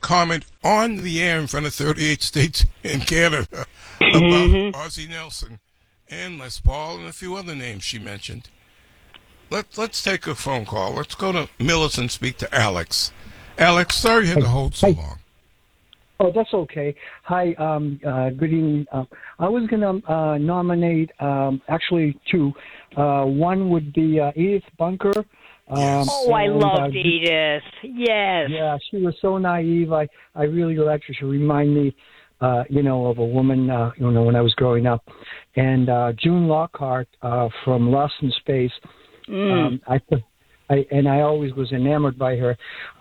comment on the air in front of 38 states in Canada about Ozzie Nelson and Les Paul and a few other names she mentioned. Let's take a phone call. Let's go to Millis and speak to Alex. Alex, sorry you had to hold so long. Oh, that's okay. Hi, good evening. I was going to nominate actually two. One would be Edith Bunker. Yes. I loved Edith. Yes. Yeah, she was so naive. I really liked her. She reminded me, of a woman, when I was growing up. And June Lockhart from Lost in Space. I always was enamored by her.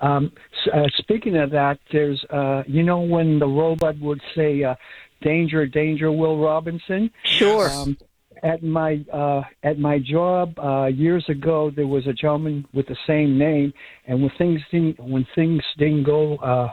Speaking of that, there's, when the robot would say, "Danger, danger, Will Robinson." Sure. At my job years ago, there was a gentleman with the same name, and when things didn't go,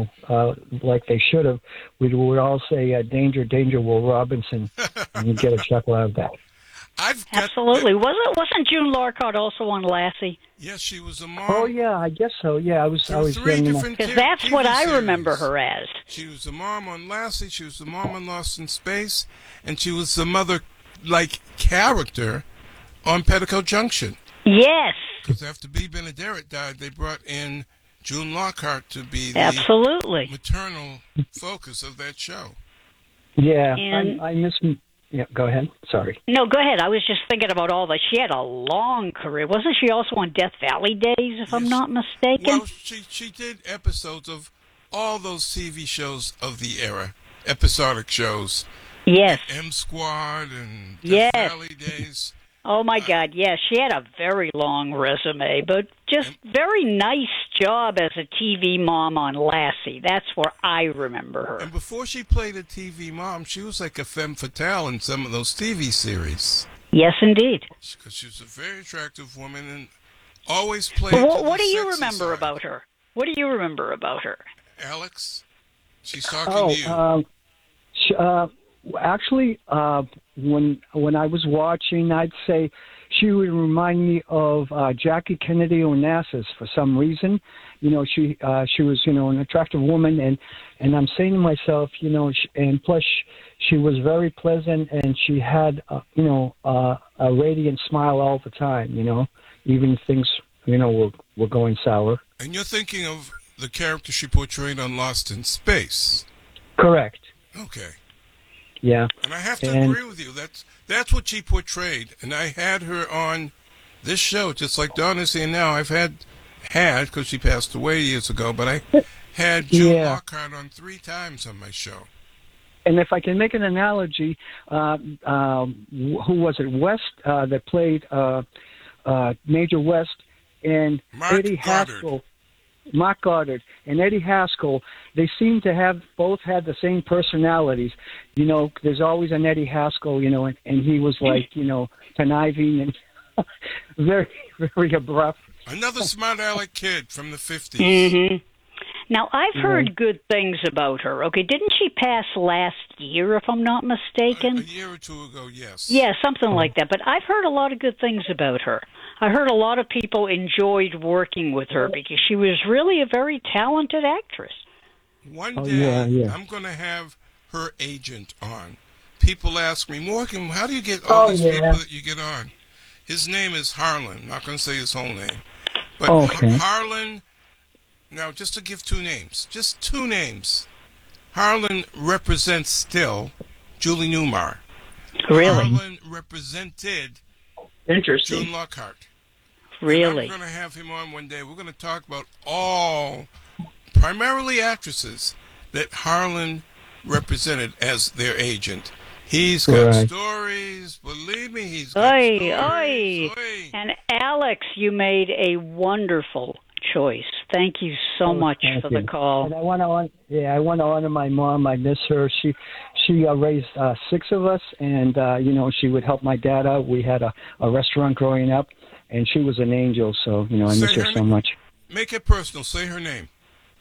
like they should have, we would all say, "Danger, danger, Will Robinson," and you get a chuckle out of that. Absolutely. Wasn't June Lockhart also on Lassie? Yes, she was a mom. Oh yeah, I guess so. Yeah, I was three different because that's what I remember her as. She was the mom on Lassie. She was the mom on Lost in Space, and she was the mother-like character on Petticoat Junction. Yes. Because after B. Benaderet died, they brought in June Lockhart to be the maternal focus of that show. Yeah, I miss. Yeah, go ahead. Sorry. No, go ahead. I was just thinking about all that. She had a long career. Wasn't she also on Death Valley Days, if I'm not mistaken? Well, she did episodes of all those TV shows of the era, episodic shows. Yes. M Squad and Death Valley Days. Oh, my God, yes. She had a very long resume, but just very nice job as a TV mom on Lassie. That's where I remember her. And before she played a TV mom, she was like a femme fatale in some of those TV series. Yes, indeed. Because she was a very attractive woman and always played What do you remember about her? What do you remember about her? Alex, she's talking to you. Actually, when I was watching, I'd say she would remind me of Jackie Kennedy Onassis for some reason. She was an attractive woman, and I'm saying to myself, and plus she was very pleasant, and she had a radiant smile all the time. Even things were going sour. And you're thinking of the character she portrayed on Lost in Space. Correct. Okay. Yeah. And I have to agree with you. That's what she portrayed. And I had her on this show, just like Donna's saying now. I've had, because she passed away years ago, but I had June Lockhart on 3 times on my show. And if I can make an analogy, who was it? West, that played Major West, and Eddie Haskell. Mark Goddard and Eddie Haskell, they seem to have both had the same personalities. There's always an Eddie Haskell, and he was like, conniving and very, very abrupt. Another smart aleck kid from the 50s. Mm-hmm. Now, I've heard good things about her. Okay, didn't she pass last year, if I'm not mistaken? A year or two ago, yes. Yeah, something like that. But I've heard a lot of good things about her. I heard a lot of people enjoyed working with her because she was really a very talented actress. One day, I'm going to have her agent on. People ask me, Morgan, how do you get all these people that you get on? His name is Harlan. I'm not going to say his whole name. But Harlan, now just to give 2 names, just 2 names. Harlan represents still Julie Newmar. Really? Harlan represented Interesting. June Lockhart. Really? And I'm going to have him on one day. We're going to talk about all, primarily actresses, that Harlan represented as their agent. He's got stories. Believe me, he's got stories. And Alex, you made a wonderful choice. Thank you so much for the call. And I want to honor my mom. I miss her. She raised 6 of us, and she would help my dad out. We had a restaurant growing up, and she was an angel. So I miss her so much. Make it personal. Say her name.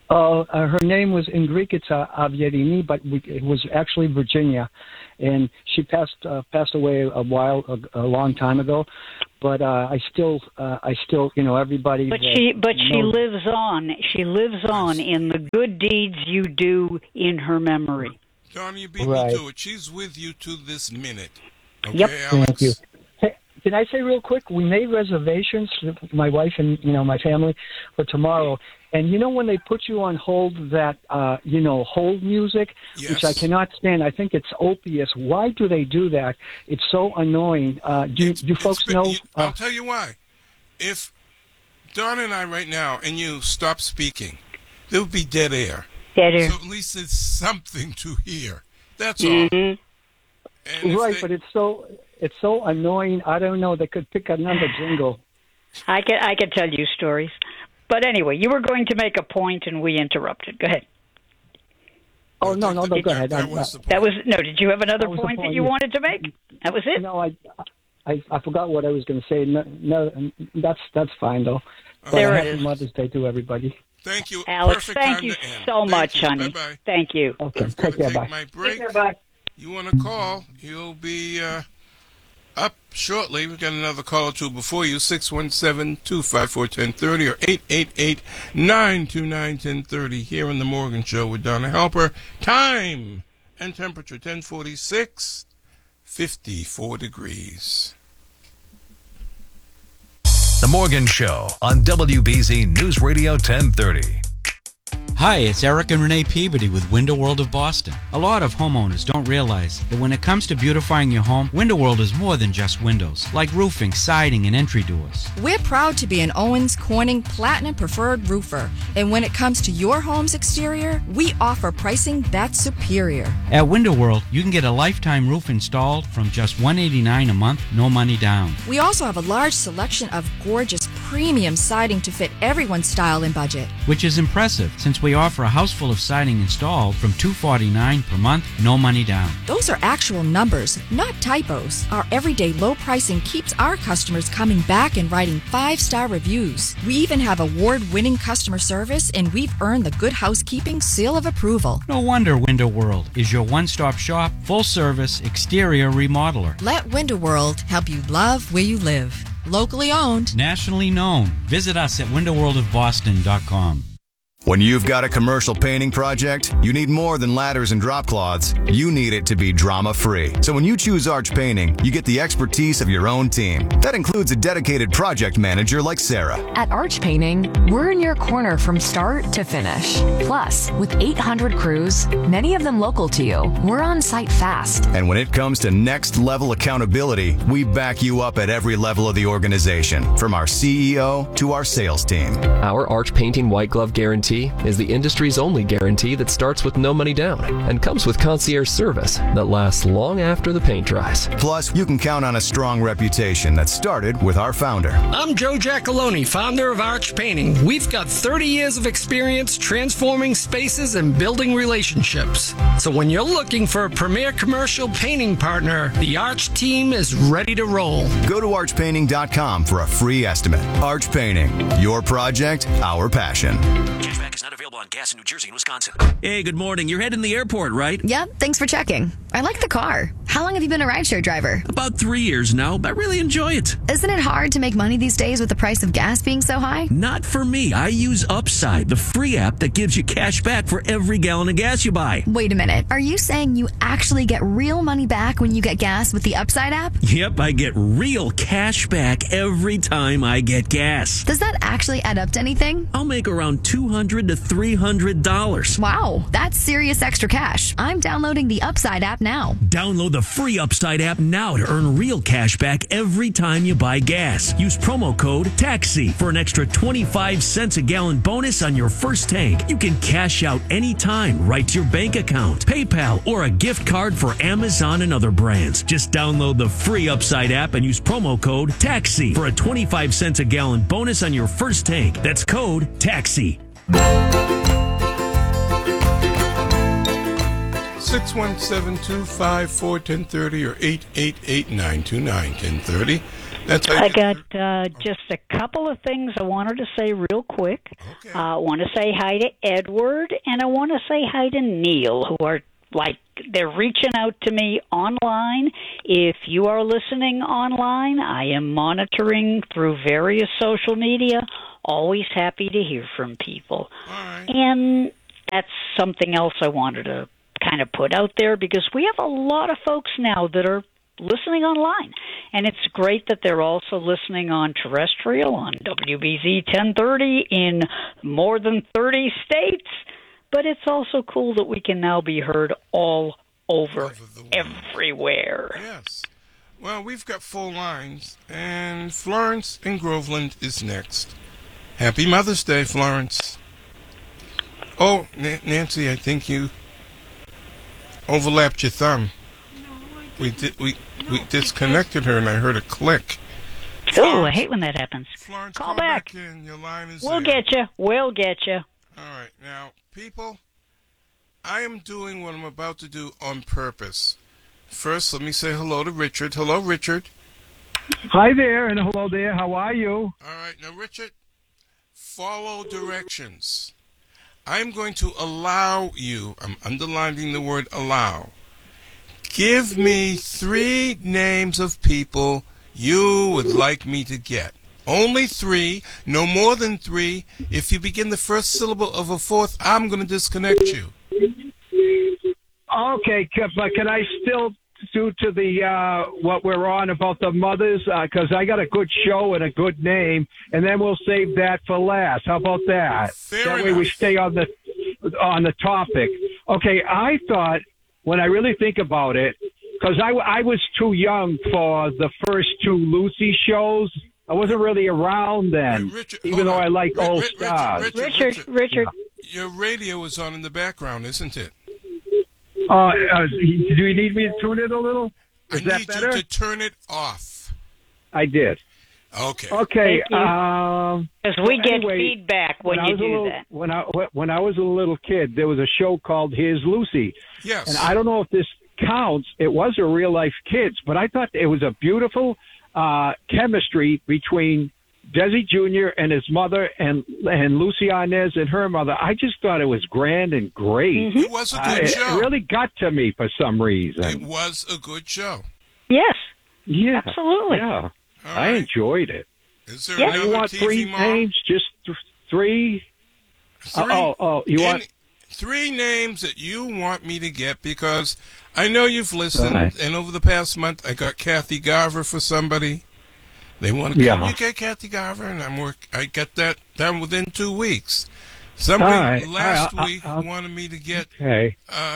Her name was, in Greek, it's Avierini, but it was actually Virginia. And she passed away a long time ago. But I still, everybody. But she lives on. She lives on in the good deeds you do in her memory. Donnie, you beat me to it. She's with you to this minute. Okay, yep. Alex? Thank you. Hey, can I say real quick? We made reservations, my wife and my family, for tomorrow. And when they put you on hold, that hold music, yes, which I cannot stand. I think it's opious. Why do they do that? It's so annoying. Do folks know? I'll tell you why. If Don and I right now and you stop speaking, there would be dead air. Dead air. So at least it's something to hear. That's all. And right, but it's so annoying. I don't know. They could pick another jingle. I could tell you stories. But anyway, you were going to make a point, and we interrupted. Go ahead. Oh, no, go ahead. That was the point. Did you have another point that you wanted to make? That was it? No, I forgot what I was going to say. No, that's fine, though. But there it is. Mother's Day to everybody. Thank you, Alex. Perfect thank you so much, honey. Bye-bye. Thank you. Okay, take care. Bye. My break. Take care, bye. You want to call? You'll be up shortly. We've got another call or two before you, 617-254-1030 or 888-929-1030 here on The Morgan Show with Donna Halper. Time and temperature 1046, 54 degrees. The Morgan Show on WBZ News Radio 1030. Hi, it's Eric and Renee Peabody with Window World of Boston. A lot of homeowners don't realize that when it comes to beautifying your home, Window World is more than just windows, like roofing, siding, and entry doors. We're proud to be an Owens Corning Platinum Preferred Roofer. And when it comes to your home's exterior, we offer pricing that's superior. At Window World, you can get a lifetime roof installed from just $189 a month, no money down. We also have a large selection of gorgeous premium siding to fit everyone's style and budget. Which is impressive, since we offer a house full of siding installed from $249 per month, no money down. Those are actual numbers, not typos. Our everyday low pricing keeps our customers coming back and writing 5-star reviews. We even have award-winning customer service, and we've earned the Good Housekeeping seal of approval. No wonder Window World is your one-stop shop, full-service exterior remodeler. Let Window World help you love where you live. Locally owned. Nationally known. Visit us at windowworldofboston.com. When you've got a commercial painting project, you need more than ladders and drop cloths. You need it to be drama-free. So when you choose Arch Painting, you get the expertise of your own team. That includes a dedicated project manager like Sarah. At Arch Painting, we're in your corner from start to finish. Plus, with 800 crews, many of them local to you, we're on site fast. And when it comes to next-level accountability, we back you up at every level of the organization, from our CEO to our sales team. Our Arch Painting White Glove Guarantee is the industry's only guarantee that starts with no money down and comes with concierge service that lasts long after the paint dries. Plus, you can count on a strong reputation that started with our founder. I'm Joe Giacalone, founder of Arch Painting. We've got 30 years of experience transforming spaces and building relationships. So when you're looking for a premier commercial painting partner, the Arch team is ready to roll. Go to archpainting.com for a free estimate. Arch Painting, your project, our passion. Cashback is not available on gas in New Jersey and Wisconsin. Hey, good morning. You're heading to the airport, right? Yep, thanks for checking. I like the car. How long have you been a rideshare driver? About 3 years now, but I really enjoy it. Isn't it hard to make money these days with the price of gas being so high? Not for me. I use Upside, the free app that gives you cash back for every gallon of gas you buy. Wait a minute. Are you saying you actually get real money back when you get gas with the Upside app? Yep, I get real cash back every time I get gas. Does that actually add up to anything? I'll make around $200 to $300. Wow, that's serious extra cash. I'm downloading the Upside app now. Download the free Upside app now to earn real cash back every time you buy gas. Use promo code TAXI for an extra 25 cents a gallon bonus on your first tank. You can cash out anytime right to your bank account, PayPal, or a gift card for Amazon and other brands. Just download the free Upside app and use promo code TAXI for a 25 cents a gallon bonus on your first tank. That's code TAXI. 617-254-1030 or 888-929-1030. I got just a couple of things I wanted to say real quick. Okay. I want to say hi to Edward, and I want to say hi to Neil, who are they're reaching out to me online. If you are listening online, I am monitoring through various social media. Always happy to hear from people. All right. And that's something else I wanted to kind of put out there, because we have a lot of folks now that are listening online. And it's great that they're also listening on terrestrial, on WBZ 1030 in more than 30 states. But it's also cool that we can now be heard all over everywhere. Yes. Well, we've got full lines, and Florence in Groveland is next. Happy Mother's Day, Florence. Oh, Nancy, I think you overlapped your thumb. We disconnected her, and I heard a click. Oh, I hate when that happens. Florence, call back. In. Your line is we'll there. get you. We'll get you. All right. Now, people, I am doing what I'm about to do on purpose. First, let me say hello to Richard. Hello, Richard. Hi there, and hello there. How are you? All right. Now, Richard, follow directions. I'm going to allow you, I'm underlining the word allow. Give me 3 names of people you would like me to get. Only 3, no more than 3. If you begin the first syllable of a fourth, I'm going to disconnect you. Okay, but can I still do to the what we're on about the mothers? Because I got a good show and a good name, and then we'll save that for last. How about that? That way we stay on the topic. Okay, I thought, when I really think about it, because I was too young for the first 2 Lucy shows. I wasn't really around then, even though I like old stars. Richard. Your radio is on in the background, isn't it? Do you need me to tune it a little? Is that better? I need you to turn it off. I did. Okay. Okay. Because we get feedback when you do that. When I was a little kid, there was a show called Here's Lucy. Yes. And I don't know if this counts. It was a real life kids, but I thought it was a beautiful chemistry between Desi Jr. and his mother and Lucy Arnaz and her mother. I just thought it was grand and great. Mm-hmm. It was a good show. It really got to me for some reason. It was a good show. Yes. Yeah. Absolutely. Yeah. All I right. enjoyed it. Is there You another want TV 3 mom? names? Just 3? 3? You want 3 names that you want me to get, because I know you've listened, Right. and over the past month I got Kathy Garver for somebody. They want to Yeah. you get Kathy Garver, and I got that done within 2 weeks. Somebody last week wanted me to get. Okay.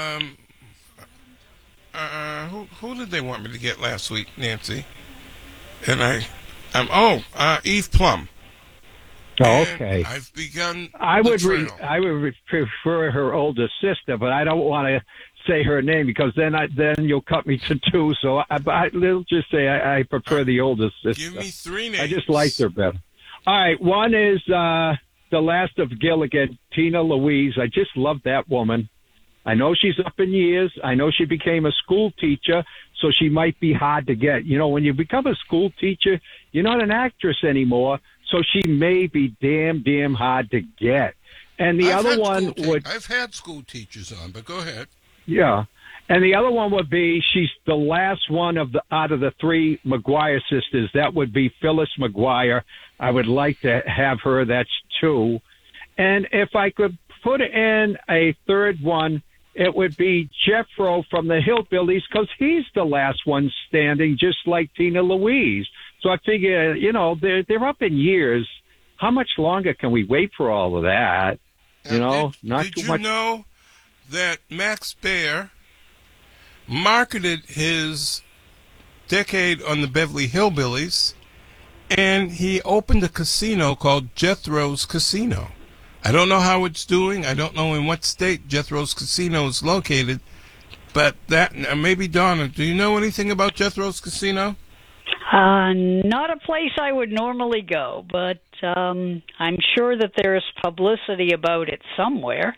Who did they want me to get last week, Nancy? And Eve Plum. Oh, okay. I've begun. I would the trail. prefer her older sister, but I don't want to say her name because then you'll cut me to 2. So let's just say I prefer the older sister. Give me 3 names. I just liked her better. All right, one is the last of Gilligan, Tina Louise. I just love that woman. I know she's up in years. I know she became a school teacher, so she might be hard to get. You know, when you become a school teacher, you're not an actress anymore, so she may be damn hard to get. And the other one would... I've had school teachers on, but go ahead. Yeah. And the other one would be, she's the last one out of the 3 McGuire sisters. That would be Phyllis McGuire. I would like to have her. That's 2. And if I could put in a third one, it would be Jethro from the Hillbillies, because he's the last one standing, just like Tina Louise. So I figure, you know, they're up in years. How much longer can we wait for all of that? You know, not too much. Did you know that Max Baer marketed his decade on the Beverly Hillbillies, and he opened a casino called Jethro's Casino? I don't know how it's doing. I don't know in what state Jethro's Casino is located, but maybe Donna, do you know anything about Jethro's Casino? Not a place I would normally go, but I'm sure that there's publicity about it somewhere.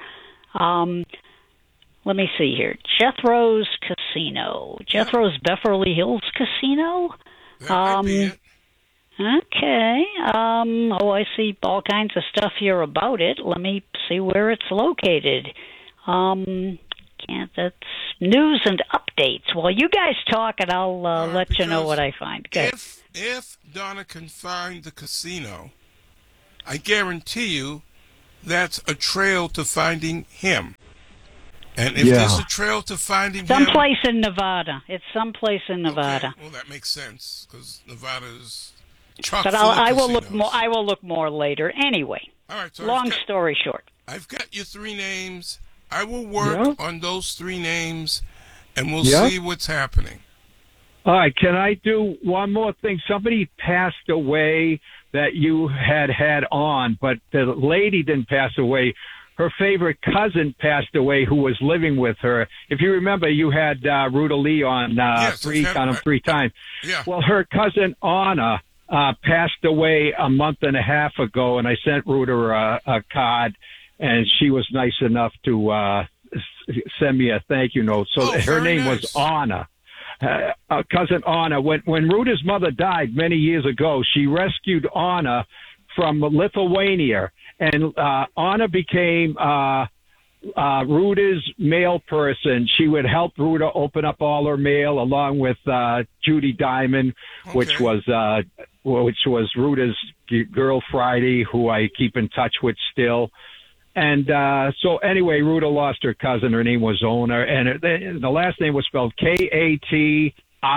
Let me see here. Jethro's Casino. Jethro's Beverly Hills Casino? That might be it. Okay. I see all kinds of stuff here about it. Let me see where it's located. That's news and updates. Well, you guys talk, and I'll let you know what I find. Okay. If Donna can find the casino, I guarantee you that's a trail to finding him. And if there's a trail to finding someplace in Nevada. It's someplace in Nevada. Okay. Well, that makes sense because Nevada is chock But full of I will casinos. look more. I will look more later. Anyway. All right. So long story short. I've got your 3 names. I will work on those 3 names, and we'll see what's happening. All right. Can I do one more thing? Somebody passed away that you had on, but the lady didn't pass away. Her favorite cousin passed away who was living with her. If you remember, you had Ruta Lee on 3 times. Yeah. Well, her cousin Anna passed away a month and a half ago, and I sent Ruta a card, and she was nice enough to send me a thank you note. So her name was Anna. Cousin Anna. When Ruta's mother died many years ago, she rescued Anna from Lithuania. And Anna became Ruta's mail person. She would help Ruta open up all her mail, along with Judy Diamond, which was Ruta's girl Friday, who I keep in touch with still. And so anyway, Ruta lost her cousin. Her name was Ona, and the last name was spelled Katillius.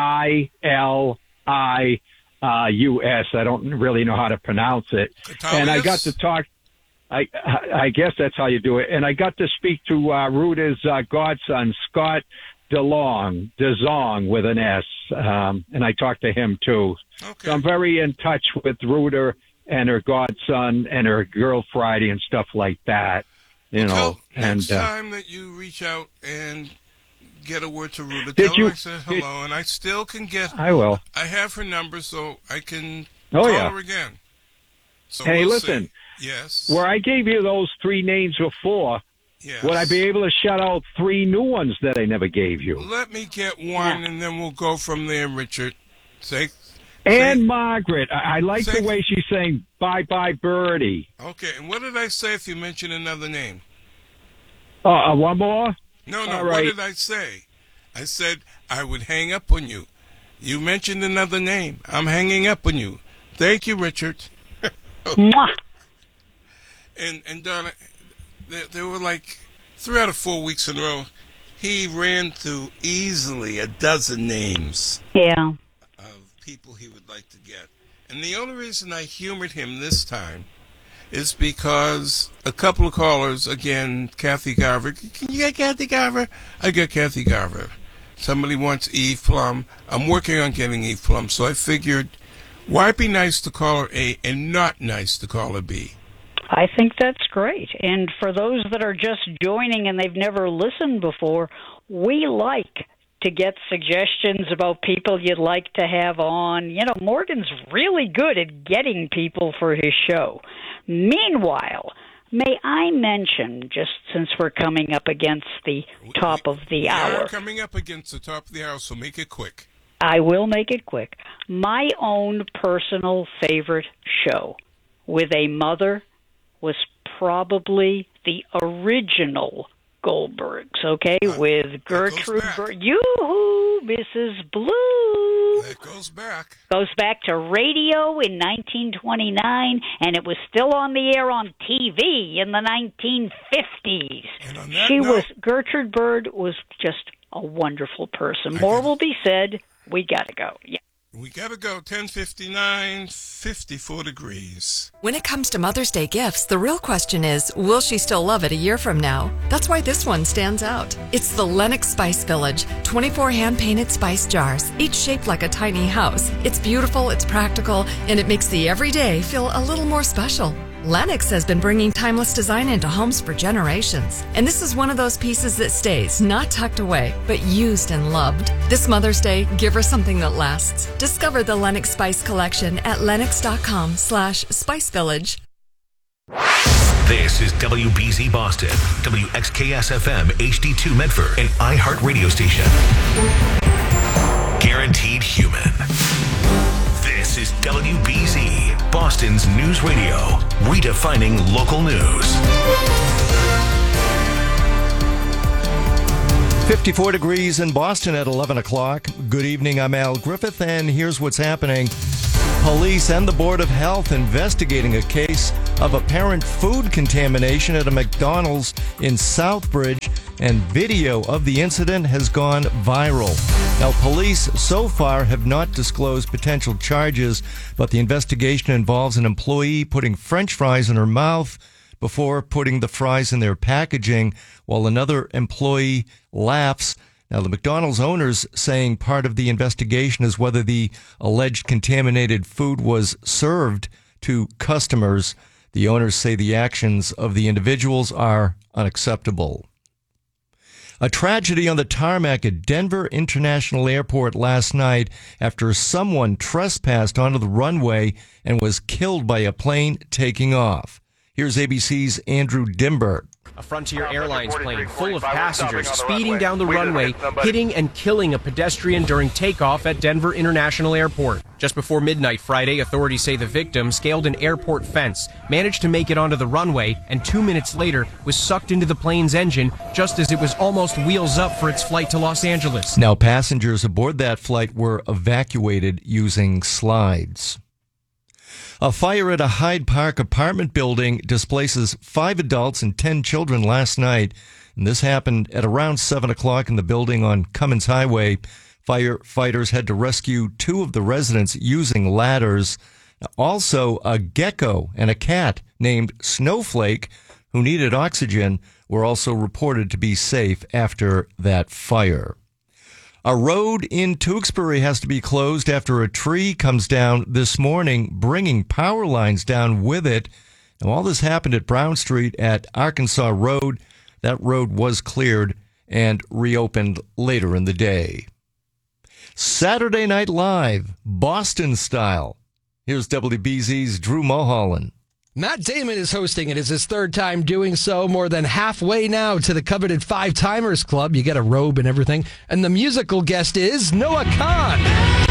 I don't really know how to pronounce it. And I got to talk. I guess that's how you do it. And I got to speak to Ruta's godson, Scott DeZong with an S, and I talked to him too. Okay. So I'm very in touch with Ruta and her godson and her girl Friday and stuff like that. Next time that you reach out and get a word to Ruta, tell her I said hello, and I still can get. I will. I have her number, so I can call her again. So hey, listen. See. Yes. Where I gave you those 3 names before, would I be able to shout out 3 new ones that I never gave you? Let me get one, and then we'll go from there, Richard. Margaret. I like the way she's saying bye-bye, Birdie. Okay, and what did I say if you mention another name? One more? No, All what right. did I say? I said I would hang up on you. You mentioned another name. I'm hanging up on you. Thank you, Richard. Mwah. And Donna, there were like 3 out of 4 weeks in a row, he ran through easily a dozen names. Yeah. Of people he would like to get. And the only reason I humored him this time is because a couple of callers, again, Kathy Garver. Can you get Kathy Garver? I got Kathy Garver. Somebody wants Eve Plum. I'm working on getting Eve Plum, so I figured, why be nice to call her A and not nice to call her B? I think that's great. And for those that are just joining and they've never listened before, we like to get suggestions about people you'd like to have on. Morgan's really good at getting people for his show. Meanwhile, may I mention, just since we're coming up against the top of the hour. We're coming up against the top of the hour, so make it quick. I will make it quick. My own personal favorite show with a mother was probably the original Goldbergs, okay, with Gertrude Yoo-hoo, Mrs. Blue. That goes back. Goes back to radio in 1929, and it was still on the air on TV in the 1950s. And on that Gertrude Bird was just a wonderful person. More will be said. We gotta go. Yeah. We gotta go. 10:59, 54 degrees. When it comes to Mother's Day gifts, the real question is, will she still love it a year from now? That's why this one stands out. It's the Lennox Spice Village. 24 hand-painted spice jars, each shaped like a tiny house. It's beautiful, it's practical, and it makes the everyday feel a little more special. Lennox has been bringing timeless design into homes for generations. And this is one of those pieces that stays, not tucked away, but used and loved. This Mother's Day, give her something that lasts. Discover the Lennox Spice Collection at lennox.com/spicevillage. This is WBZ Boston, WXKS-FM HD2 Medford, an iHeart radio station. Guaranteed human. This This is WBZ, Boston's news radio, redefining local news. 54 degrees in Boston at 11 o'clock. Good evening, I'm Al Griffith, and here's what's happening. Police and the Board of Health investigating a case of apparent food contamination at a McDonald's in Southbridge, and video of the incident has gone viral. Now, police so far have not disclosed potential charges, but the investigation involves an employee putting French fries in her mouth before putting the fries in their packaging, while another employee laughs. Now, the McDonald's owners saying part of the investigation is whether the alleged contaminated food was served to customers. The owners say the actions of the individuals are unacceptable. A tragedy on the tarmac at Denver International Airport last night after someone trespassed onto the runway and was killed by a plane taking off. Here's ABC's Andrew Dimber. A Frontier Airlines plane full of passengers speeding down the runway, hitting and killing a pedestrian during takeoff at Denver International Airport. Just before midnight Friday, authorities say the victim scaled an airport fence, managed to make it onto the runway, and 2 minutes later was sucked into the plane's engine just as it was almost wheels up for its flight to Los Angeles. Now, passengers aboard that flight were evacuated using slides. A fire at a Hyde Park apartment building displaces 5 adults and 10 children last night. And this happened at around 7 o'clock in the building on Cummins Highway. Firefighters had to rescue 2 of the residents using ladders. Also, a gecko and a cat named Snowflake, who needed oxygen, were also reported to be safe after that fire. A road in Tewksbury has to be closed after a tree comes down this morning, bringing power lines down with it. Now, all this happened at Brown Street at Arkansas Road. That road was cleared and reopened later in the day. Saturday Night Live, Boston style. Here's WBZ's Drew Mulholland. Matt Damon is hosting it. It's his 3rd time doing so, more than halfway now to the coveted 5-Timers Club. You get a robe and everything. And the musical guest is Noah Kahan.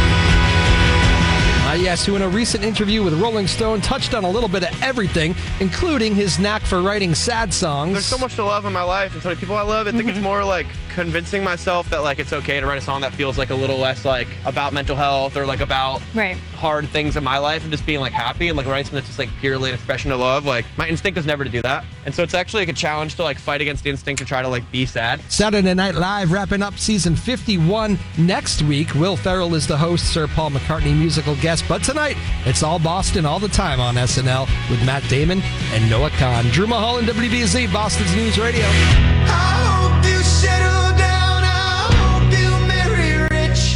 Yes, who in a recent interview with Rolling Stone touched on a little bit of everything, including his knack for writing sad songs. There's so much to love in my life and so many people I love. I think it's more like convincing myself that like it's okay to write a song that feels like a little less like about mental health or like about hard things in my life and just being like happy and like writing something that's just like purely an expression of love. Like my instinct is never to do that. And so it's actually like a challenge to like fight against the instinct to try to like be sad. Saturday Night Live wrapping up season 51 next week. Will Ferrell is the host, Sir Paul McCartney musical guest. But tonight, it's all Boston all the time on SNL with Matt Damon and Noah Kahan. Drew Mulholland, WBZ, Boston's News Radio. I hope you settle down. I hope you marry rich.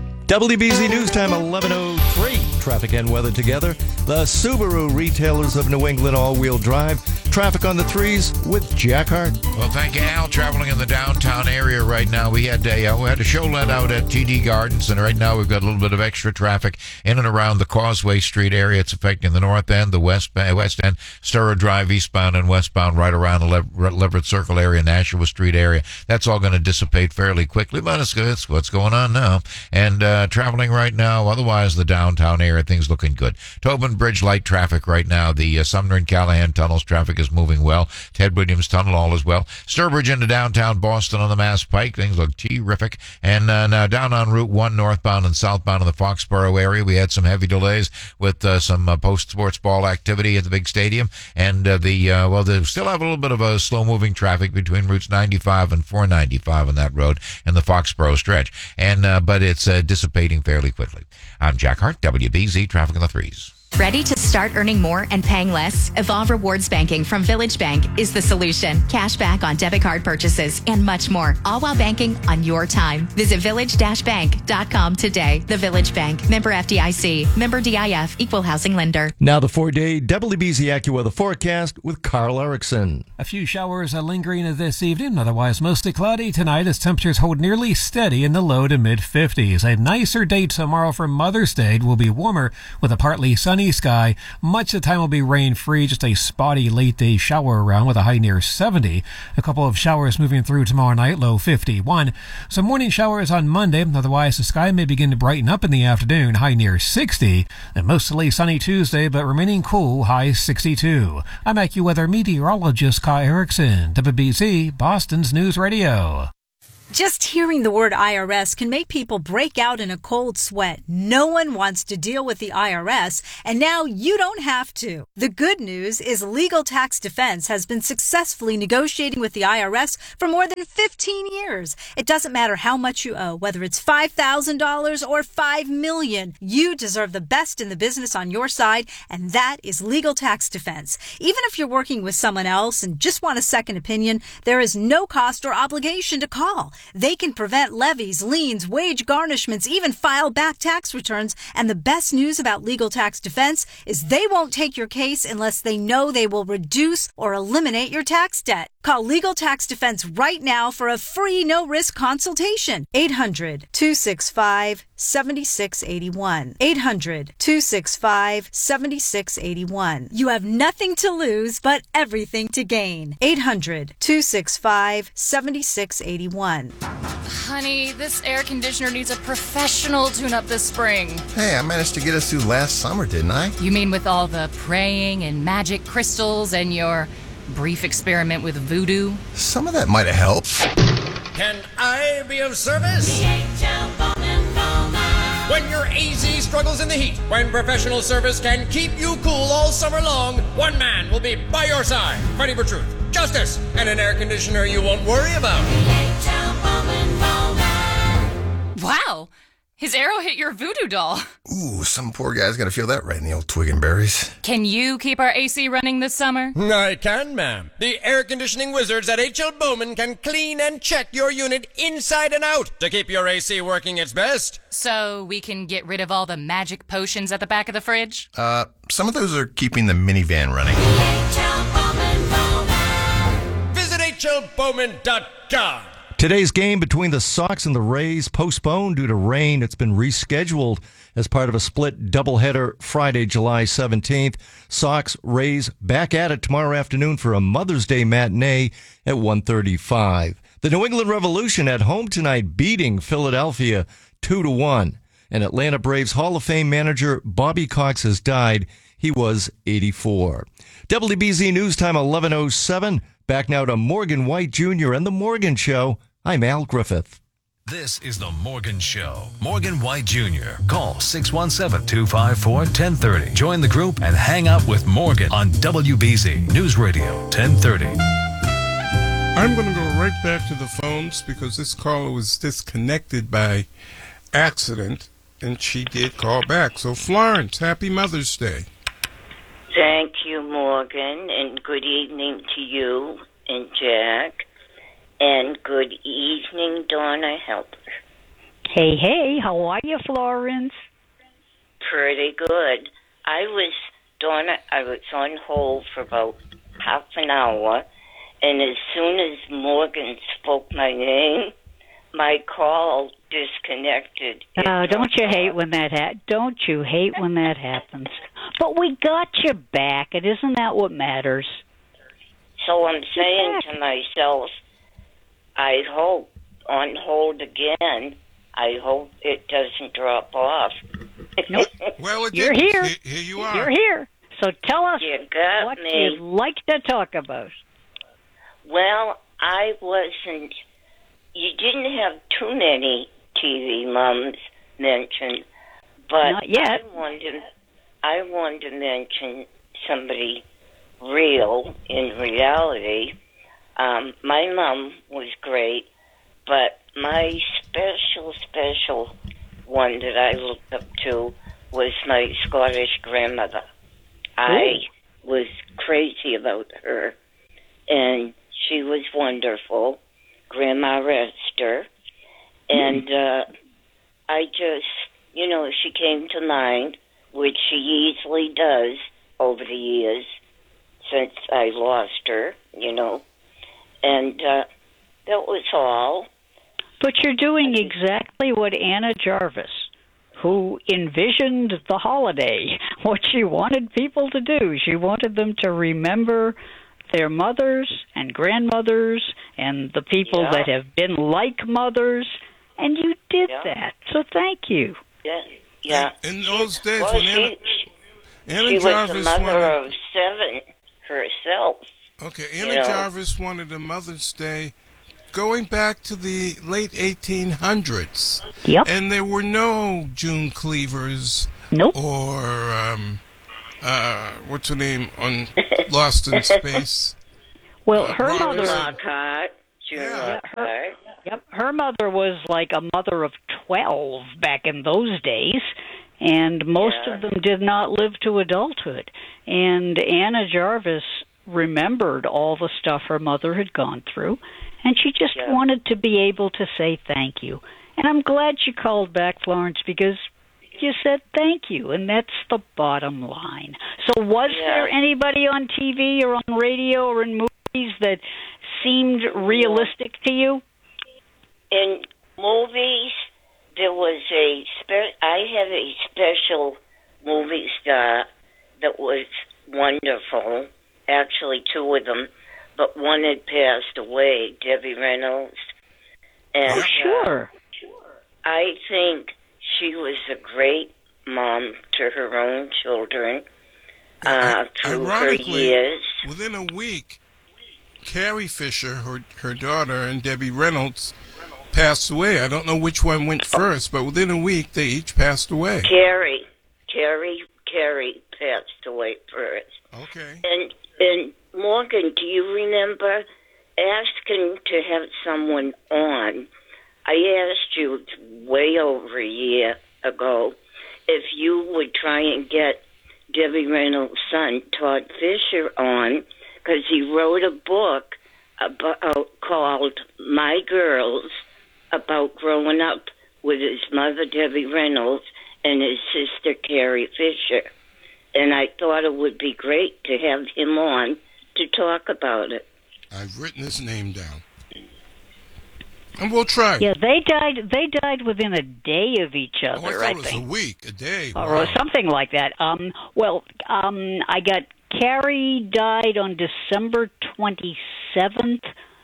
WBZ News Time, 11:03. Traffic and weather together. The Subaru retailers of New England all-wheel drive. Traffic on the 3s with Jack Hart. Well, thank you, Al. Traveling in the downtown area right now. We had a show let out at TD Gardens, and right now we've got a little bit of extra traffic in and around the Causeway Street area. It's affecting the north end, the west end, Sturrow Drive, eastbound and westbound, right around the Leverett Circle area, Nashua Street area. That's all going to dissipate fairly quickly, but it's what's going on now. And traveling right now, otherwise the downtown area, things looking good. Tobin Bridge light traffic right now. The Sumner and Callahan tunnels traffic is moving well. Ted Williams Tunnel all is well. Sturbridge into downtown Boston on the Mass Pike. Things look terrific. And now down on Route 1 northbound and southbound in the Foxborough area, we had some heavy delays with some post-sports ball activity at the big stadium. And they still have a little bit of a slow-moving traffic between routes 95 and 495 on that road and the Foxborough stretch. And but it's dissipating fairly quickly. I'm Jack Hart, WBZ Traffic on the 3s. Ready to start earning more and paying less? Evolve Rewards Banking from Village Bank is the solution. Cash back on debit card purchases and much more, all while banking on your time. Visit village-bank.com today. The Village Bank, member FDIC, member DIF, equal housing lender. Now the 4-day WBZ AccuWeather forecast with Carl Erickson. A few showers are lingering this evening, otherwise mostly cloudy tonight as temperatures hold nearly steady in the low to mid 50s. A nicer day tomorrow for Mother's Day. Will be warmer with a partly sunny sunny sky. Much of the time will be rain-free, just a spotty late-day shower around with a high near 70. A couple of showers moving through tomorrow night, low 51. Some morning showers on Monday. Otherwise, the sky may begin to brighten up in the afternoon, high near 60. And mostly sunny Tuesday, but remaining cool, high 62. I'm AccuWeather meteorologist Kai Erickson, WBZ, Boston's News Radio. Just hearing the word IRS can make people break out in a cold sweat. No one wants to deal with the IRS, and now you don't have to. The good news is Legal Tax Defense has been successfully negotiating with the IRS for more than 15 years. It doesn't matter how much you owe, whether it's $5,000 or $5 million. You deserve the best in the business on your side, and that is Legal Tax Defense. Even if you're working with someone else and just want a second opinion, there is no cost or obligation to call. They can prevent levies, liens, wage garnishments, even file back tax returns. And the best news about Legal Tax Defense is they won't take your case unless they know they will reduce or eliminate your tax debt. Call Legal Tax Defense right now for a free no-risk consultation. 800-265-7681. 800-265-7681. You have nothing to lose but everything to gain. 800-265-7681. Honey, this air conditioner needs a professional tune-up this spring. Hey, I managed to get us through last summer, didn't I? You mean with all the praying and magic crystals and your brief experiment with voodoo? Some of that might have helped. Can I be of service? When your AZ struggles in the heat, when professional service can keep you cool all summer long, one man will be by your side, fighting for truth, justice, and an air conditioner you won't worry about. Wow! His arrow hit your voodoo doll. Ooh, some poor guy's gonna feel that right in the old twig and berries. Can you keep our AC running this summer? I can, ma'am. The air conditioning wizards at H.L. Bowman can clean and check your unit inside and out to keep your AC working its best. So we can get rid of all the magic potions at the back of the fridge? Some of those are keeping the minivan running. Visit hlbowman.com. Today's game between the Sox and the Rays postponed due to rain. It's been rescheduled as part of a split doubleheader Friday, July 17th. Sox, Rays back at it tomorrow afternoon for a Mother's Day matinee at 1:35. The New England Revolution at home tonight beating Philadelphia 2-1. And Atlanta Braves Hall of Fame manager Bobby Cox has died. He was 84. WBZ News Time 11:07. Back now to Morgan White Jr. and The Morgan Show. I'm Al Griffith. This is The Morgan Show. Morgan White Jr. Call 617-254-1030. Join the group and hang out with Morgan on WBZ News Radio 1030. I'm going to go right back to the phones because this caller was disconnected by accident, and she did call back. So, Florence, happy Mother's Day. Thank you, Morgan, and good evening to you and Jack, and good evening, Donna Helper. Hey, how are you, Florence? Pretty good. I was on hold for about half an hour, and as soon as Morgan spoke my name, my call disconnected. Oh, don't you hate when that happens? But we got you back, and isn't that what matters? So I'm saying to myself, I hope, on hold again, I hope it doesn't drop off. Nope. Well, You're here. Here you are. You're here. So tell us what you'd like to talk about. Well, you didn't have too many TV moms mentioned, but not yet. I wanted to mention somebody real in reality. My mom was great, but my special one that I looked up to was my Scottish grandmother. I was crazy about her, and she was wonderful, Grandma Rester, and I just, she came to mind, which she easily does over the years since I lost her, and that was all. But you're doing exactly what Anna Jarvis, who envisioned the holiday, what she wanted people to do. She wanted them to remember their mothers and grandmothers and the people that have been like mothers, and you did that. So thank you. Yeah. In those days, well, when Anna Jarvis was the mother wanted, of 7 herself. Okay, Anna Jarvis wanted a Mother's Day going back to the late 1800s. Yep. And there were no June Cleavers. Nope. Or, what's her name on Lost in Space? Well, her mother... Lockhart. Her mother was like a mother of 12 back in those days, and most of them did not live to adulthood. And Anna Jarvis remembered all the stuff her mother had gone through, and she just wanted to be able to say thank you. And I'm glad you called back, Florence, because you said thank you, and that's the bottom line. So was there anybody on TV or on radio or in movies that seemed realistic to you? In movies, there was I had a special movie star that was wonderful. Actually, 2 of them, but one had passed away, Debbie Reynolds. And, sure. I think she was a great mom to her own children through her years. Within a week, Carrie Fisher, her daughter, and Debbie Reynolds passed away. I don't know which one went first, but within a week, they each passed away. Carrie passed away first. Okay. And Morgan, do you remember asking to have someone on? I asked you way over a year ago if you would try and get Debbie Reynolds' son, Todd Fisher, on, because he wrote a book called My Girls, about growing up with his mother, Debbie Reynolds, and his sister, Carrie Fisher. And I thought it would be great to have him on to talk about it. I've written his name down. And we'll try. Yeah, they died within a day of each other, I think. It was a week, a day. Or something like that. I got Carrie died on December 27th,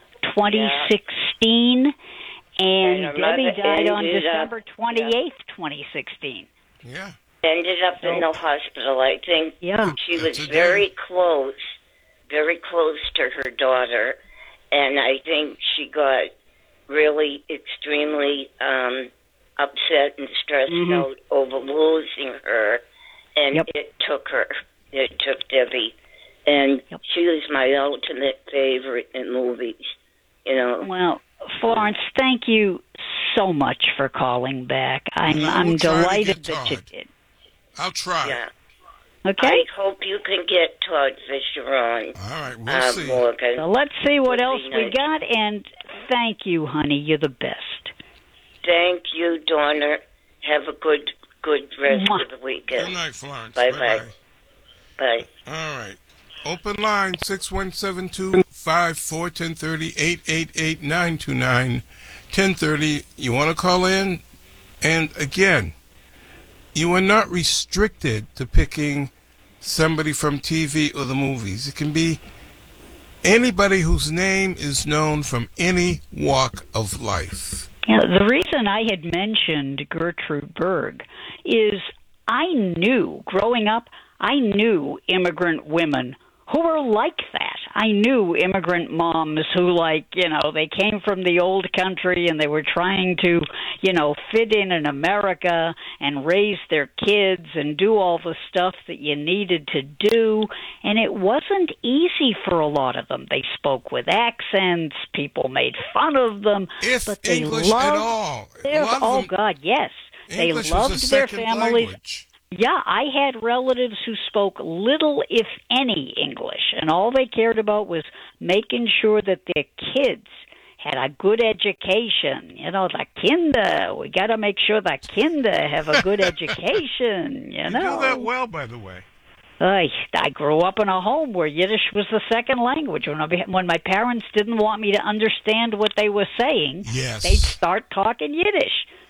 2016. And Debbie died on December 28th, 2016. Yeah. Ended up in the hospital. I think she was very close to her daughter. And I think she got really extremely upset and stressed out over losing her. And it took her. It took Debbie. And she was my ultimate favorite in movies. You know. Well, Florence, thank you so much for calling back. I'm delighted that you did. I'll try. Yeah. Okay. I hope you can get Todd Fisher on. All right, we'll see. Morgan. So let's see what else we got, and thank you, honey. You're the best. Thank you, Donna. Have a good rest of the weekend. Good night, Florence. Bye-bye. Bye. All right. Open line 617-254-1030, 888-929-1030. You want to call in? And again, you are not restricted to picking somebody from TV or the movies. It can be anybody whose name is known from any walk of life. Yeah, the reason I had mentioned Gertrude Berg is I knew, growing up, I knew immigrant women who were like that. I knew immigrant moms who, they came from the old country and they were trying to, fit in America and raise their kids and do all the stuff that you needed to do. And it wasn't easy for a lot of them. They spoke with accents. People made fun of them. But they English loved at all. Oh, God, yes. English they loved was a their second families. Language. Yeah, I had relatives who spoke little, if any, English, and all they cared about was making sure that their kids had a good education. The Kinder, we got to make sure the Kinder have a good education, You do that well, by the way. I grew up in a home where Yiddish was the second language. When my parents didn't want me to understand what they were saying, they'd start talking Yiddish.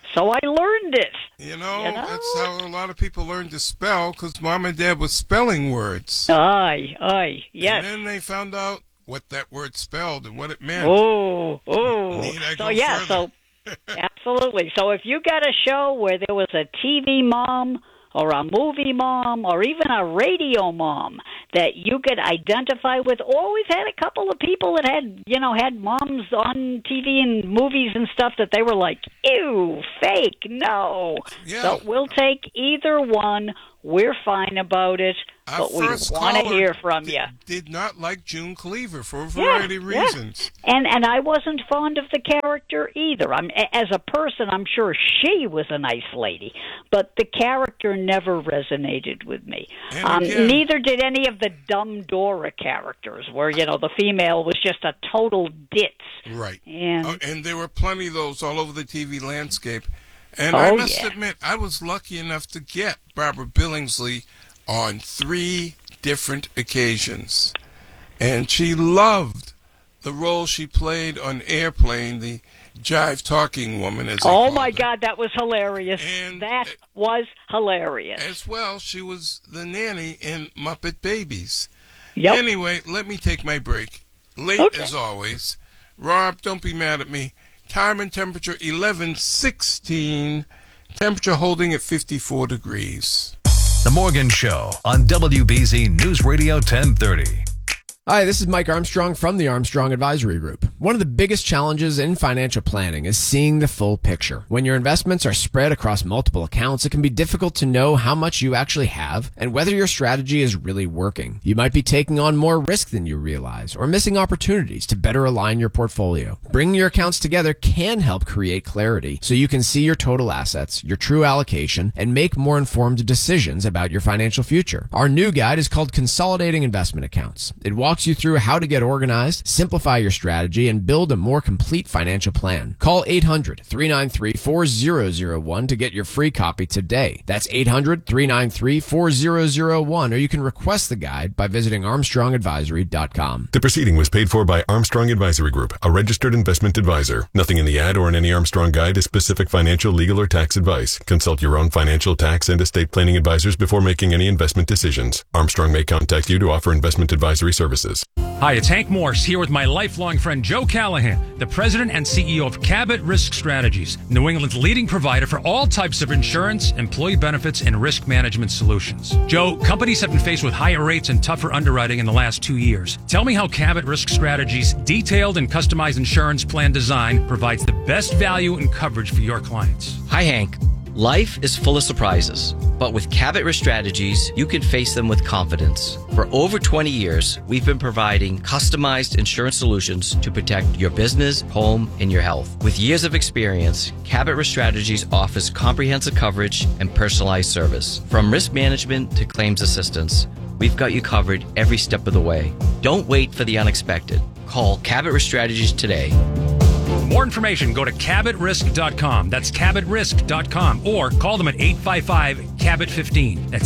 so I learned it. You know, that's how a lot of people learn to spell, because Mom and Dad was spelling words. Aye, yes. And then they found out what that word spelled and what it meant. Oh. Further? So absolutely. So if you got a show where there was a TV mom or a movie mom or even a radio mom that you could identify with, or we've had a couple of people that had moms on TV and movies and stuff that they were like, ew, fake, no. Yeah. So we'll take either one. We're fine about it, but we want to hear from you. Did not like June Cleaver for a variety of reasons. And I wasn't fond of the character either. As a person, I'm sure she was a nice lady, but the character never resonated with me. Neither did any of the dumb Dora characters, where the female was just a total ditz. Right. And there were plenty of those all over the TV landscape. And I must admit, I was lucky enough to get Barbara Billingsley on 3 different occasions. And she loved the role she played on Airplane, the jive-talking woman, as they called her. God, that was hilarious. That was hilarious. As well, she was the nanny in Muppet Babies. Yep. Anyway, let me take my break. Late as always. Rob, don't be mad at me. Time and temperature 11:16. Temperature holding at 54 degrees. The Morgan Show on WBZ News Radio 1030. Hi, this is Mike Armstrong from the Armstrong Advisory Group. One of the biggest challenges in financial planning is seeing the full picture. When your investments are spread across multiple accounts, it can be difficult to know how much you actually have and whether your strategy is really working. You might be taking on more risk than you realize or missing opportunities to better align your portfolio. Bringing your accounts together can help create clarity so you can see your total assets, your true allocation, and make more informed decisions about your financial future. Our new guide is called Consolidating Investment Accounts. It walks you through how to get organized, simplify your strategy, and build a more complete financial plan. Call 800-393-4001 to get your free copy today. That's 800-393-4001, or you can request the guide by visiting ArmstrongAdvisory.com. The proceeding was paid for by Armstrong Advisory Group, a registered investment advisor. Nothing in the ad or in any Armstrong guide is specific financial, legal, or tax advice. Consult your own financial, tax, and estate planning advisors before making any investment decisions. Armstrong may contact you to offer investment advisory services. Hi, it's Hank Morse here with my lifelong friend Joe Callahan, the president and CEO of Cabot Risk Strategies, New England's leading provider for all types of insurance, employee benefits, and risk management solutions. Joe, companies have been faced with higher rates and tougher underwriting in the last 2 years. Tell me how Cabot Risk Strategies' detailed and customized insurance plan design provides the best value and coverage for your clients. Hi, Hank. Life is full of surprises, but with Cabot Risk Strategies, you can face them with confidence. For over 20 years, we've been providing customized insurance solutions to protect your business, home, and your health. With years of experience, Cabot Risk Strategies offers comprehensive coverage and personalized service. From risk management to claims assistance, we've got you covered every step of the way. Don't wait for the unexpected. Call Cabot Risk Strategies today. For more information, go to CabotRisk.com. That's CabotRisk.com. Or call them at 855-CABOT-15. That's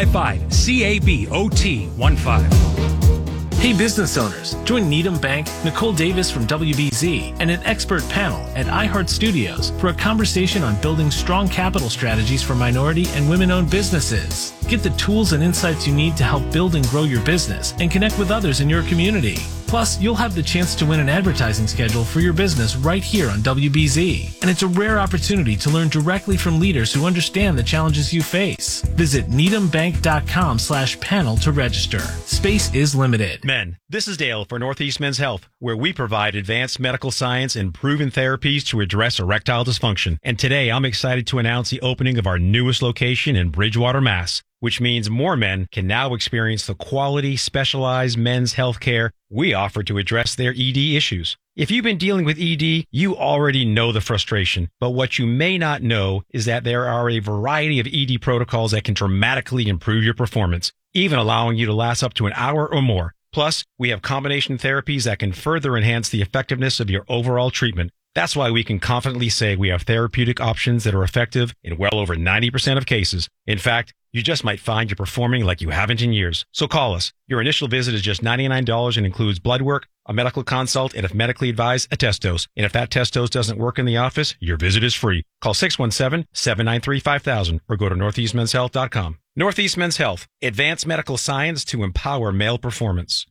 855-CABOT-15. Hey business owners, join Needham Bank, Nicole Davis from WBZ, and an expert panel at iHeart Studios for a conversation on building strong capital strategies for minority and women-owned businesses. Get the tools and insights you need to help build and grow your business and connect with others in your community. Plus, you'll have the chance to win an advertising schedule for your business right here on WBZ. And it's a rare opportunity to learn directly from leaders who understand the challenges you face. Visit needhambank.com/panel to register. Space is limited. Men, this is Dale for Northeast Men's Health, where we provide advanced medical science and proven therapies to address erectile dysfunction. And today, I'm excited to announce the opening of our newest location in Bridgewater, Mass., which means more men can now experience the quality, specialized men's health care we offer to address their ED issues. If you've been dealing with ED, you already know the frustration. But what you may not know is that there are a variety of ED protocols that can dramatically improve your performance, even allowing you to last up to an hour or more. Plus, we have combination therapies that can further enhance the effectiveness of your overall treatment. That's why we can confidently say we have therapeutic options that are effective in well over 90% of cases. In fact, you just might find you're performing like you haven't in years. So call us. Your initial visit is just $99 and includes blood work, a medical consult, and if medically advised, a test dose. And if that test dose doesn't work in the office, your visit is free. Call 617-793-5000 or go to northeastmenshealth.com. Northeast Men's Health, advanced medical science to empower male performance.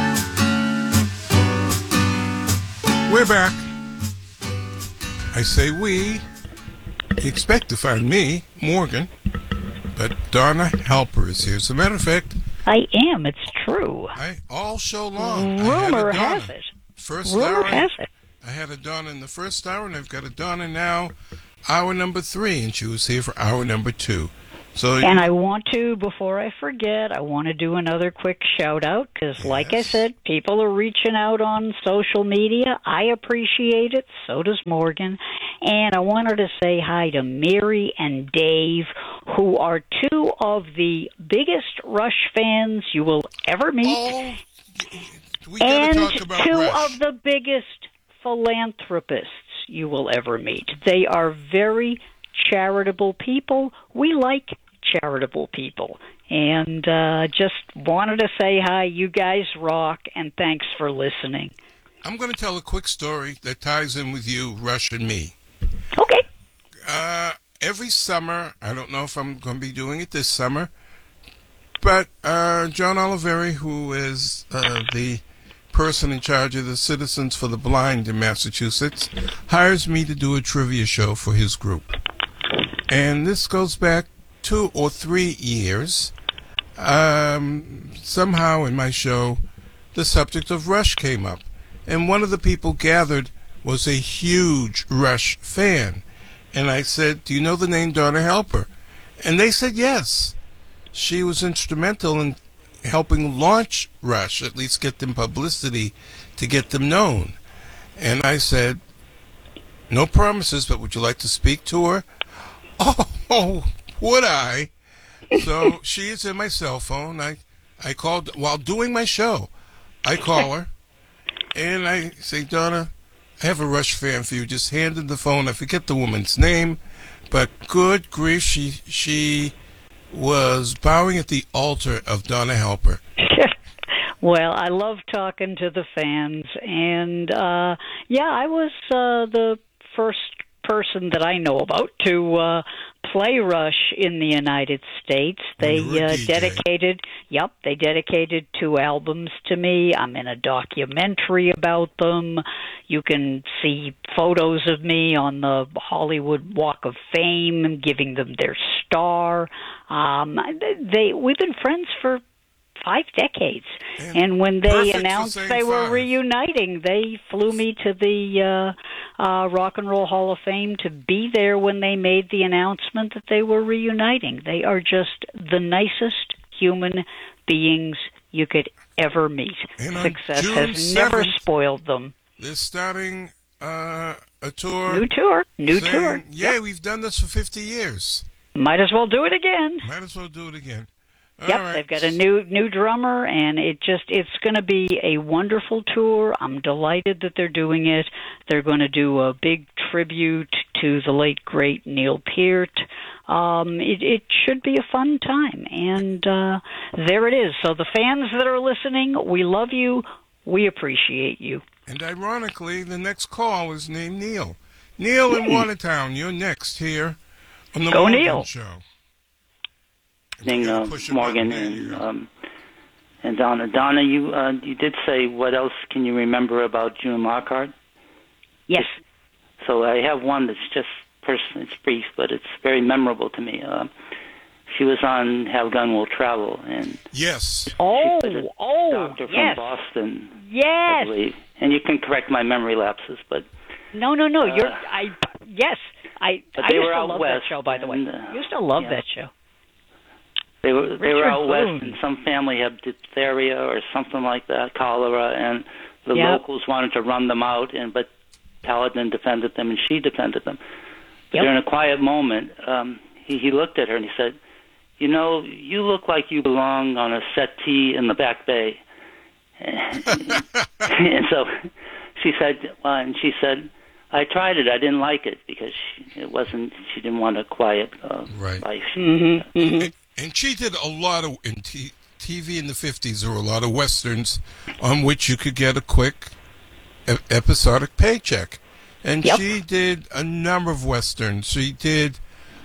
We're back. I say we. You expect to find me, Morgan, but Donna Halper is here. As a matter of fact, I am. It's true. All show long. Rumor has it. Rumor has it. I had a Donna in the first hour, and I've got a Donna now, hour number 3, and she was here for hour number 2. And I want to, before I forget, I want to do another quick shout-out, because like I said, people are reaching out on social media. I appreciate it. So does Morgan. And I wanted to say hi to Mary and Dave, who are 2 of the biggest Rush fans you will ever meet. And 2 of the biggest philanthropists you will ever meet. They are very charitable people. We like charitable people. And just wanted to say hi. You guys rock, and thanks for listening. I'm going to tell a quick story that ties in with you, Rush, and me. Okay. Every summer, I don't know if I'm going to be doing it this summer, but John Oliveri, who is the person in charge of the Citizens for the Blind in Massachusetts, hires me to do a trivia show for his group. And this goes back 2 or 3 years. Somehow in my show, the subject of Rush came up. And one of the people gathered was a huge Rush fan. And I said, do you know the name Donna Halper? And they said yes. She was instrumental in helping launch Rush, at least get them publicity to get them known. And I said, no promises, but would you like to speak to her? Oh, would I? So she is in my cell phone. I called while doing my show. I call her, and I say, Donna, I have a Rush fan for you. Just handed the phone. I forget the woman's name, but good grief, she was bowing at the altar of Donna Halper. Well, I love talking to the fans, and I was the first person that I know about to play Rush in the United States. They dedicated 2 albums to me. I'm in a documentary about them. You can see photos of me on the Hollywood Walk of Fame, giving them their star. We've been friends for 5 decades. And when they announced they were reuniting, they flew me to the Rock and Roll Hall of Fame to be there when they made the announcement that they were reuniting. They are just the nicest human beings you could ever meet. Success has never spoiled them. They're starting a tour. New tour. Yeah, we've done this for 50 years. Might as well do it again. Right. They've got a new drummer, and it's going to be a wonderful tour. I'm delighted that they're doing it. They're going to do a big tribute to the late, great Neil Peart. It should be a fun time, and there it is. So the fans that are listening, we love you. We appreciate you. And ironically, the next call is named Neil. Neil in Watertown, you're next here on the Morgan Show. Morgan and Donna. Donna, you did say, what else can you remember about June Lockhart? Yes. So I have one that's just personal. It's brief, but it's very memorable to me. She was on Have Gun Will Travel, and yes, doctor from Boston. Yes, I believe. And you can correct my memory lapses, but no. Yes, I used to love that show. By the way, used to love that show. They were out west, and some family had diphtheria or something like that, cholera, and the locals wanted to run them out, but Paladin defended them, and she defended them. But during a quiet moment, he looked at her and he said, "You know, you look like you belong on a settee in the Back Bay." And so she said, "I tried it. I didn't like it because she didn't want a quiet life." Mm-hmm. And she did a lot in TV in the 50s, there were a lot of Westerns on which you could get a quick episodic paycheck. And she did a number of Westerns. She did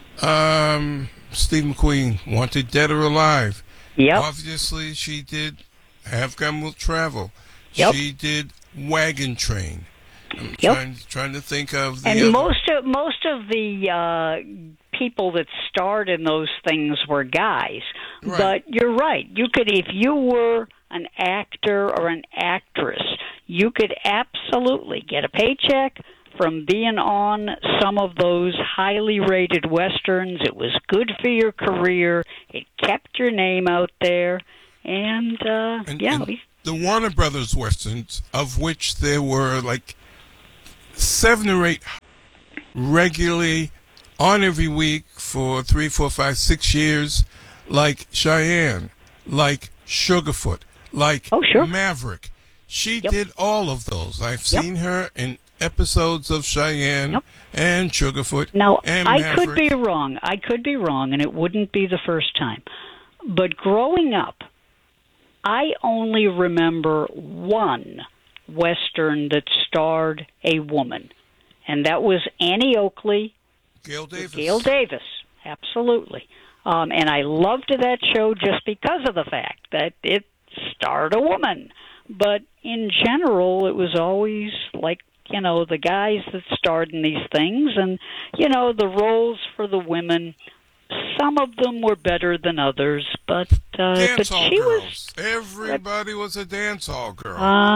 Steve McQueen, Wanted Dead or Alive. Yep. Obviously, she did Have Gun Will Travel. Yep. She did Wagon Train. I'm trying to think of the and other. most of the people that starred in those things were guys. Right. But you're right. You could, if you were an actor or an actress, you could absolutely get a paycheck from being on some of those highly rated Westerns. It was good for your career. It kept your name out there. And the Warner Brothers Westerns, of which there were like 7 or 8 regularly on every week for 3, 4, 5, 6 years, like Cheyenne, like Sugarfoot, like Maverick. She did all of those. I've seen her in episodes of Cheyenne and Sugarfoot. Now, and I Maverick. could be wrong. I could be wrong, and it wouldn't be the first time. But growing up, I only remember one Western that starred a woman, and that was Annie Oakley. Gail Davis. Gail Davis, absolutely. And I loved that show just because of the fact that it starred a woman. But in general, it was always like, you know, the guys that starred in these things, and, you know, the roles for the women, some of them were better than others, but dance hall she girls. Everybody was a dance hall girl.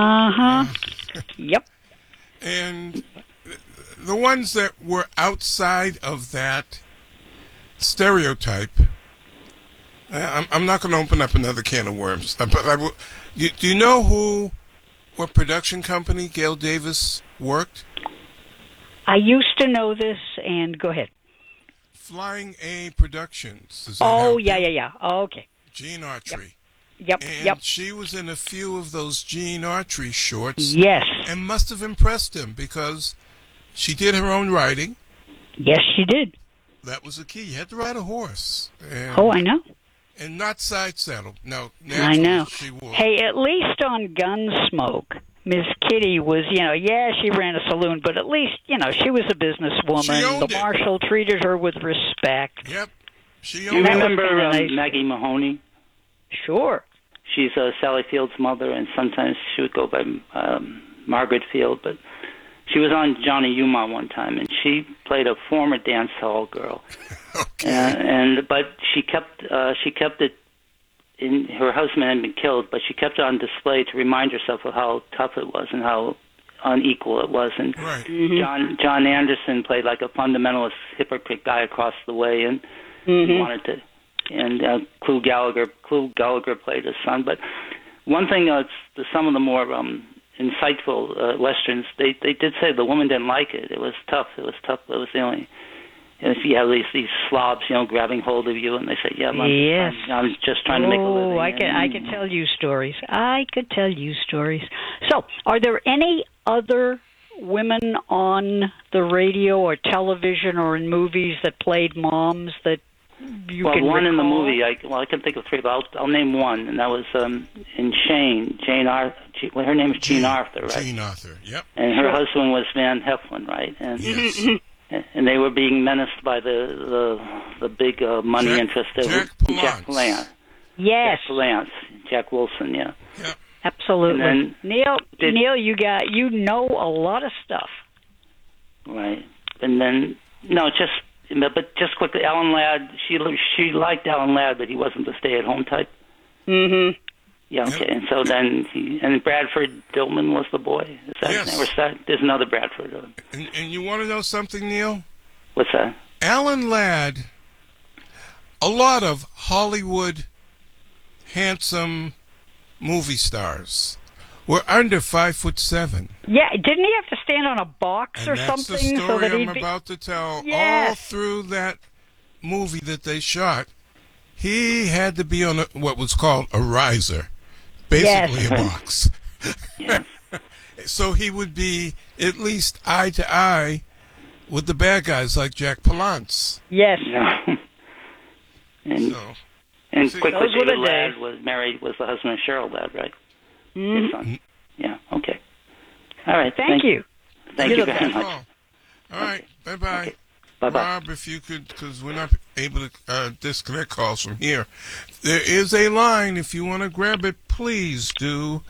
Yep. And the ones that were outside of that stereotype, I'm not going to open up another can of worms, but do you know what production company Gail Davis worked? I used to know this, and go ahead. Flying A Productions. Does that Oh, help you? yeah. Oh, okay. Gene Autry. Yep. And she was in a few of those Gene Autry shorts. Yes. And must have impressed him because she did her own writing. Yes, she did. That was the key. You had to ride a horse. And, I know. And not side saddle. No, I know. She would. Hey, at least on Gunsmoke, Miss Kitty was, you know, she ran a saloon, but at least, you know, she was a businesswoman. The marshal treated her with respect. Yep. You remember Maggie Mahoney? Sure. She's Sally Field's mother, and sometimes she would go by Margaret Field, but she was on Johnny Yuma one time, and she played a former dance hall girl. But she kept it. Her husband had been killed, but she kept it on display to remind herself of how tough it was and how unequal it was. And John Anderson played like a fundamentalist hypocrite guy across the way, and he wanted to. And Clu Gallagher played his son. But one thing, some of the more insightful westerns, they did say the woman didn't like it. It was tough. It was the only. And if you have these slobs, you know, grabbing hold of you, and they say, I'm just trying to make a living. I could tell you stories. So, are there any other women on the radio or television or in movies that played moms that you can one recall? in the movie, I can think of 3, but I'll name one, and that was in Jane Arthur. Her name is Jean Arthur, right? Jean Arthur, yep. And her husband was Van Heflin, right? And yes. And they were being menaced by the big money interest of Jack Palance. Yes. Jack Wilson, yeah. Yep. Absolutely. And then Neil, you know a lot of stuff. Right. And then but just quickly, Alan Ladd. She liked Alan Ladd, but he wasn't the stay-at-home type. Mm-hmm. Yeah. Okay. And so then Bradford Dillman was the boy. Is that his name? Or there's another Bradford. And you want to know something, Neil? What's that? Alan Ladd. A lot of Hollywood handsome movie stars were under 5'7". Yeah, didn't he have to stand on a box or something? That's the story so that I'm about to tell. All through that movie that they shot, he had to be on what was called a riser, basically a box. So he would be at least eye to eye with the bad guys like Jack Palance. Yes. And See, quickly, those were the David Ladd days. was the husband of Cheryl Ladd, right? Mm-hmm. His son. Yeah, okay. All right. Thank you. Thank You're you the very best. much. All right. Bye-bye. Okay. Bye-bye. Rob, if you could, because we're not able to disconnect calls from here. There is a line. If you want to grab it, please do.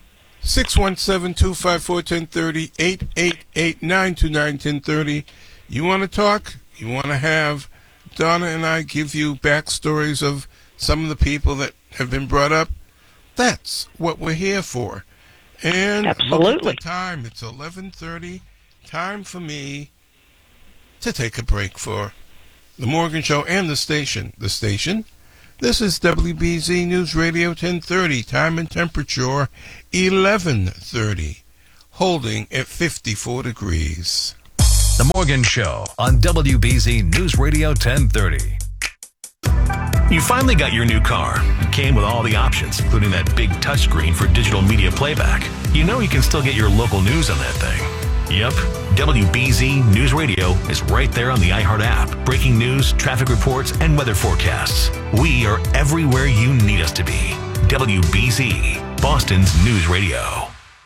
617-254-1030, 888-929-1030. You want to talk? You want to have Donna and I give you backstories of some of the people that have been brought up? That's what we're here for. And absolutely. Look at the time. It's 11:30. Time for me to take a break for the Morgan Show and the station. The station. This is WBZ News Radio 1030. Time and temperature 11:30. Holding at 54 degrees. The Morgan Show on WBZ News Radio 1030. You finally got your new car. It came with all the options, including that big touchscreen for digital media playback. You know you can still get your local news on that thing. Yep, WBZ News Radio is right there on the iHeart app. Breaking news, traffic reports, and weather forecasts. We are everywhere you need us to be. WBZ, Boston's News Radio.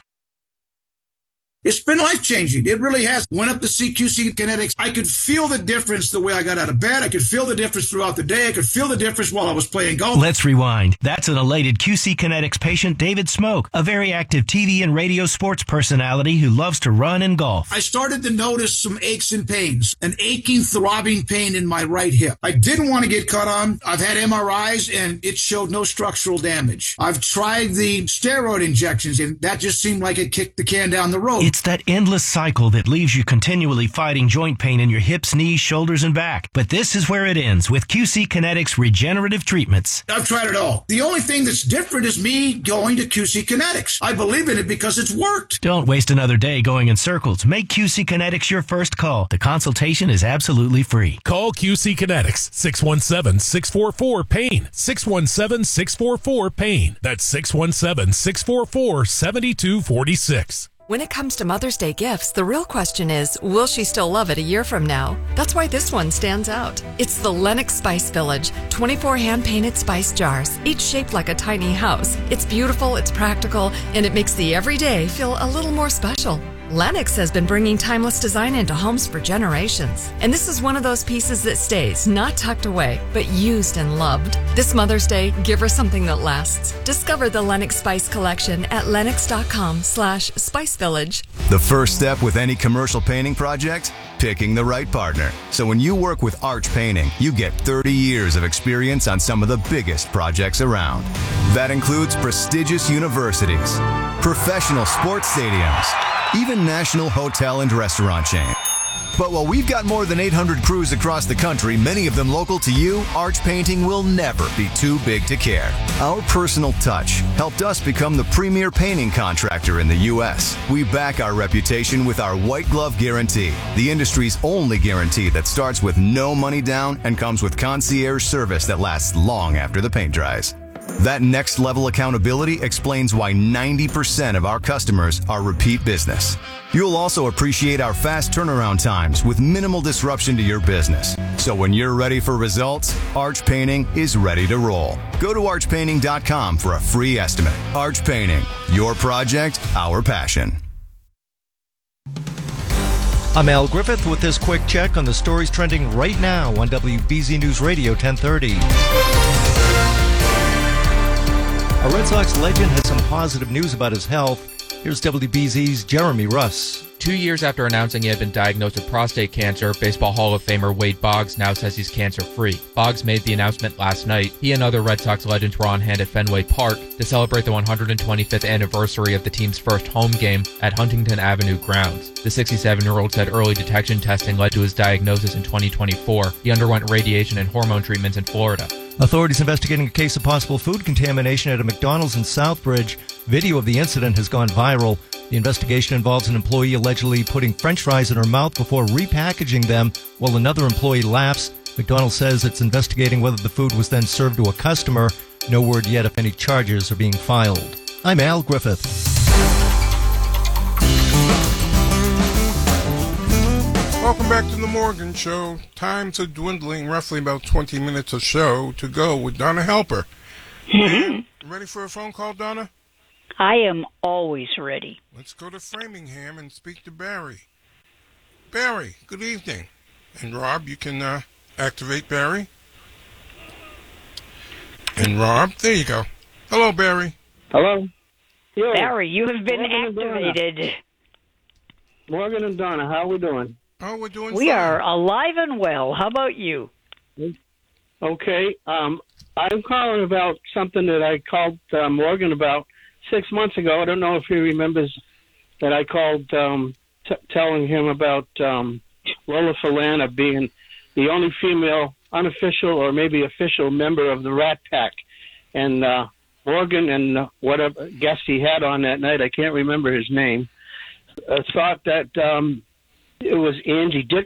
It's been life-changing. It really has. Went up to see QC Kinetics. I could feel the difference the way I got out of bed. I could feel the difference throughout the day. I could feel the difference while I was playing golf. Let's rewind. That's an elated QC Kinetics patient, David Smoke, a very active TV and radio sports personality who loves to run and golf. I started to notice some aches and pains, an aching, throbbing pain in my right hip. I didn't want to get cut on. I've had MRIs, and it showed no structural damage. I've tried the steroid injections, and that just seemed like it kicked the can down the road. It's that endless cycle that leaves you continually fighting joint pain in your hips, knees, shoulders, and back. But this is where it ends with QC Kinetics regenerative treatments. I've tried it all. The only thing that's different is me going to QC Kinetics. I believe in it because it's worked. Don't waste another day going in circles. Make QC Kinetics your first call. The consultation is absolutely free. Call QC Kinetics, 617-644-PAIN, 617-644-PAIN. That's 617-644-7246. When it comes to Mother's Day gifts, the real question is, will she still love it a year from now? That's why this one stands out. It's the Lennox Spice Village, 24 hand-painted spice jars, each shaped like a tiny house. It's beautiful, it's practical, and it makes the everyday feel a little more special. Lennox has been bringing timeless design into homes for generations. And this is one of those pieces that stays, not tucked away, but used and loved. This Mother's Day, give her something that lasts. Discover the Lennox Spice Collection at lennox.com/spicevillage. The first step with any commercial painting project? Picking the right partner. So when you work with Arch Painting, you get 30 years of experience on some of the biggest projects around. That includes prestigious universities, professional sports stadiums, even national hotel and restaurant chains. But while we've got more than 800 crews across the country, many of them local to you, Arch Painting will never be too big to care. Our personal touch helped us become the premier painting contractor in the U.S. We back our reputation with our White Glove Guarantee, the industry's only guarantee that starts with no money down and comes with concierge service that lasts long after the paint dries. That next level accountability explains why 90% of our customers are repeat business. You'll also appreciate our fast turnaround times with minimal disruption to your business. So when you're ready for results, Arch Painting is ready to roll. Go to archpainting.com for a free estimate. Arch Painting, your project, our passion. I'm Al Griffith with this quick check on the stories trending right now on WBZ News Radio 1030. A Red Sox legend has some positive news about his health. Here's WBZ's Jeremy Russ. 2 years after announcing he had been diagnosed with prostate cancer, Baseball Hall of Famer Wade Boggs now says he's cancer-free. Boggs made the announcement last night. He and other Red Sox legends were on hand at Fenway Park to celebrate the 125th anniversary of the team's first home game at Huntington Avenue grounds. The 67-year-old said early detection testing led to his diagnosis in 2024. He underwent radiation and hormone treatments in Florida. Authorities investigating a case of possible food contamination at a McDonald's in Southbridge. Video of the incident has gone viral. The investigation involves an employee allegedly putting French fries in her mouth before repackaging them while another employee laughs. McDonald's says it's investigating whether the food was then served to a customer. No word yet if any charges are being filed. I'm Al Griffith. Welcome back to the Morgan Show. Times are dwindling, roughly about 20 minutes or so to go with Donna Helper. Ready for a phone call, Donna? I am always ready. Let's go to Framingham and speak to Barry. Barry, good evening. And Rob, you can activate Barry. And Rob, there you go. Hello, Barry. Hello. Yo, Barry, you have been activated. Morgan and Donna, how are we doing? Oh, we're doing We fine. are alive and well. How about you? Okay. I'm calling about something that I called Morgan about 6 months ago. I don't know if he remembers that I called telling him about Lola Falana being the only female unofficial or maybe official member of the Rat Pack. And Morgan and whatever guest he had on that night, I can't remember his name, thought that it was Angie